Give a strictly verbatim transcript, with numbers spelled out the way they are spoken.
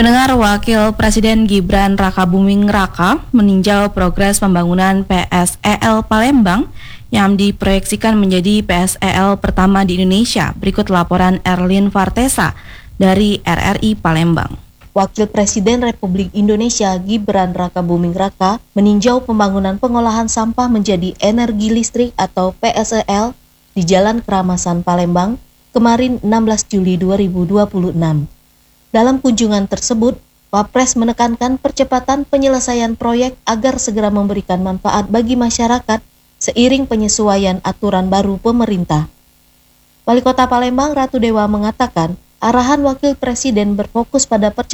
Pendengar, Wakil Presiden Gibran Rakabuming Raka meninjau progres pembangunan P S E L Palembang yang diproyeksikan menjadi P S E L pertama di Indonesia. Berikut laporan Erlin Vartesa dari R R I Palembang. Wakil Presiden Republik Indonesia Gibran Rakabuming Raka meninjau pembangunan pengolahan sampah menjadi energi listrik atau P S E L di Jalan Keramasan Palembang kemarin enam belas Juli dua ribu dua puluh enam. Dalam kunjungan tersebut, Wapres menekankan percepatan penyelesaian proyek agar segera memberikan manfaat bagi masyarakat seiring penyesuaian aturan baru pemerintah. Wali Kota Palembang Ratu Dewa mengatakan, arahan Wakil Presiden berfokus pada percepatan